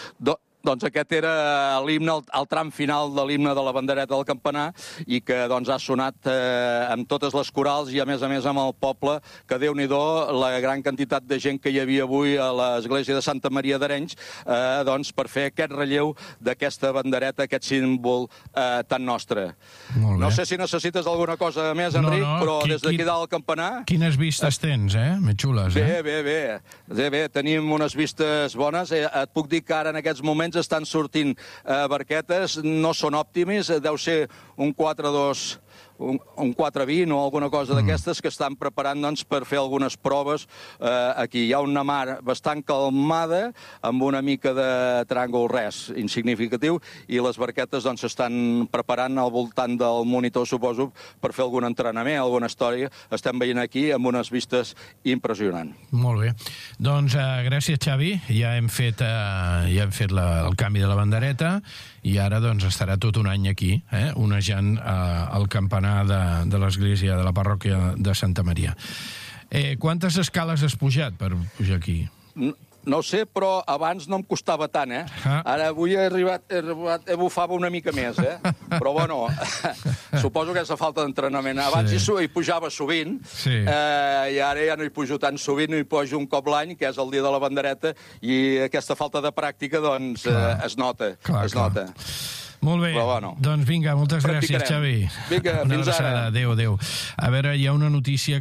Doncs aquest era l'himne, el tram final de l'himne de la bandereta del campanar i que doncs, ha sonat amb totes les corals i a més amb el poble, que Déu-n'hi-do la gran quantitat de gent que hi havia avui a l'església de Santa Maria d'Arenys doncs, per fer aquest relleu d'aquesta bandereta, aquest símbol tan nostre. No sé si necessites alguna cosa més, Enric, però des d'aquí dalt al campanar... Quines vistes tens, més xules, Bé, tenim unes vistes bones. Et puc dir que ara en aquests moments estan sortint barquetes, no són òptimes, deu ser un 4-2... un 4-20 o alguna cosa d'aquestes que estan preparant doncs, per fer algunes proves aquí. Hi ha una mar bastant calmada amb una mica de tràngol, res insignificatiu, i les barquetes doncs, s'estan preparant al voltant del monitor, suposo, per fer algun entrenament, alguna història. Estem veient aquí amb unes vistes impressionants. Molt bé. Doncs gràcies, Xavi. Ja hem fet el canvi de la bandereta i ara doncs, estarà tot un any aquí, onejant el campanar de l'església de la parròquia de Santa Maria. Quantes escales has pujat per pujar aquí? No sé, però abans no em costava tant, Ara avui bufava una mica més, Però, bueno, suposo que és a falta d'entrenament. Abans hi pujava sovint, i ara ja no hi pujo tan sovint, no hi pujo un cop l'any, que és el dia de la bandereta, i aquesta falta de pràctica, doncs, es nota. Molt bé, doncs vinga, moltes gràcies, Xavi. Vinga, fins ara. Adéu. A veure, hi ha una notícia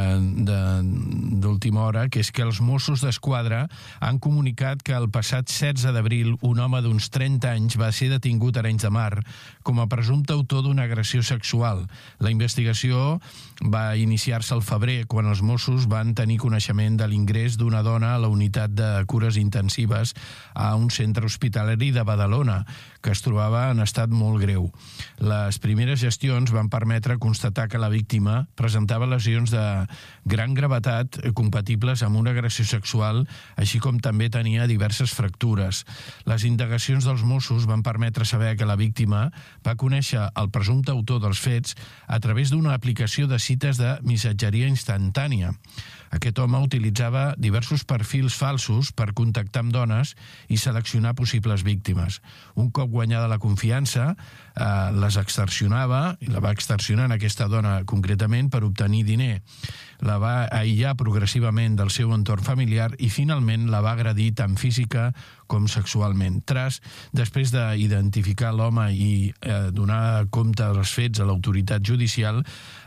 d'última hora, que és que els Mossos d'Esquadra han comunicat que el passat 16 d'abril un home d'uns 30 anys va ser detingut a Arenys de Mar com a presumpte autor d'una agressió sexual. La investigació va iniciar-se al febrer, quan els Mossos van tenir coneixement de l'ingrés d'una dona a la unitat de cures intensives a un centre hospitalari de Badalona, que es trobava en estat molt greu. Les primeres gestions van permetre constatar que la víctima presentava lesions de gran gravetat compatibles amb una agressió sexual, així com també tenia diverses fractures. Les indagacions dels Mossos van permetre saber que la víctima va conèixer el presumpte autor dels fets a través d'una aplicació de cites de missatgeria instantània. Aquest home utilitzava diversos perfils falsos per contactar amb dones i seleccionar possibles víctimes. Un cop guanyada la confiança, les extorsionava, i la va extorsionar aquesta dona concretament per obtenir diner. La va aïllar progressivament del seu entorn familiar i finalment la va agredir tant física com sexualment. Després d'identificar l'home i donar compte dels fets a l'autoritat judicial,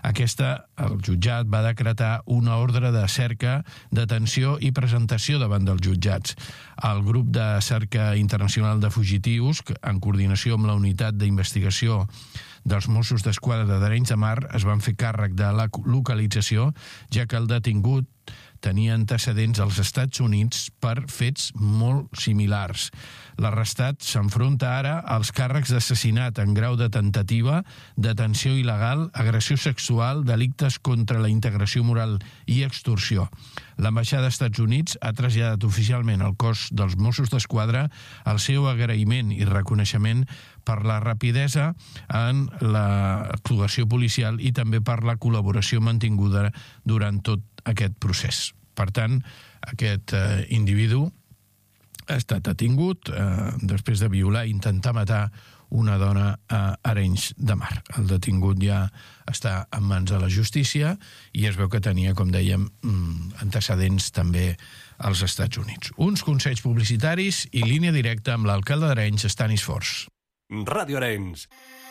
el jutjat va decretar una ordre de cerca, detenció i presentació davant dels jutjats. El grup de cerca internacional de fugitius, en coordinació amb la unitat d'investigació dels Mossos d'Esquadra d'Arenys de Mar, es van fer càrrec de la localització, ja que el detingut tenia antecedents als Estats Units per fets molt similars. L'arrestat s'enfronta ara als càrrecs d'assassinat en grau de tentativa, detenció il·legal, agressió sexual, delictes contra la integració moral i extorsió. L'ambaixada dels Estats Units ha traslladat oficialment al cos dels Mossos d'Esquadra el seu agraïment i reconeixement per la rapidesa en l'actuació policial i també per la col·laboració mantinguda durant tot aquest procés. Per tant, aquest individu ha estat detingut després de violar i intentar matar una dona a Arenys de Mar. El detingut ja està en mans de la justícia i es veu que tenia, com dèiem, antecedents també als Estats Units. Uns consells publicitaris i línia directa amb l'alcalde d'Arenys, Stanis Fors. Ràdio Arenys.